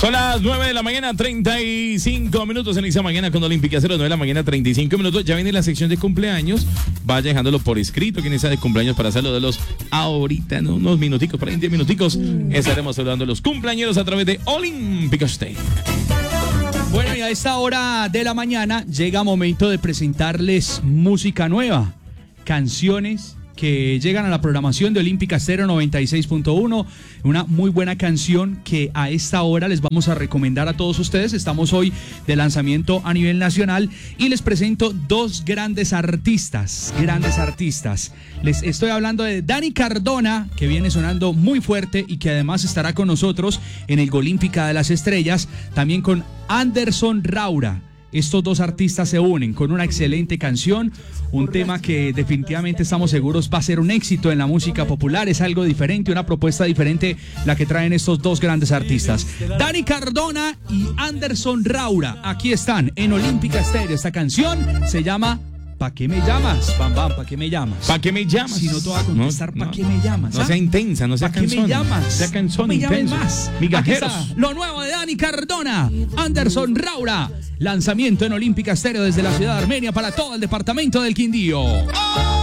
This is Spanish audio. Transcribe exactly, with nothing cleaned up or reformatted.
Son las nueve de la mañana, treinta y cinco minutos. En esta mañana con Olímpica Estéreo, nueve de la mañana, treinta y cinco minutos. Ya viene la sección de cumpleaños. Vaya dejándolo por escrito. Quien está de cumpleaños para hacerlo de los ahorita, en unos minuticos, por ahí en diez minuticos. Estaremos saludando a los cumpleañeros a través de Olímpica Estéreo. Bueno, y a esta hora de la mañana llega momento de presentarles música nueva. Canciones que llegan a la programación de Olímpica Estéreo noventa y seis punto uno. Una muy buena canción que a esta hora les vamos a recomendar a todos ustedes. Estamos hoy de lanzamiento a nivel nacional y les presento dos grandes artistas, grandes artistas. Les estoy hablando de Dani Cardona, que viene sonando muy fuerte y que además estará con nosotros en el Olímpica de las Estrellas, también con Anderson Raura. Estos dos artistas se unen con una excelente canción, un tema que definitivamente estamos seguros va a ser un éxito en la música popular. Es algo diferente, una propuesta diferente la que traen estos dos grandes artistas. Dani Cardona y Anderson Raura, aquí están en Olímpica Estéreo. Esta canción se llama ¿Pa' qué me llamas? Bam, bam, ¿pa' qué me llamas? ¿Pa' qué me llamas? Si no te voy a contestar, ¿pa' no, qué me llamas? No ¿ah? sea intensa, no sea ¿Pa' qué cansón. me llamas? Sea cansón, no me llames intenso. más. Migajeros. Aquí está lo nuevo de Dani Cardona, Anderson Raura. Lanzamiento en Olímpica Estéreo desde la ciudad de Armenia para todo el departamento del Quindío. ¡Oh!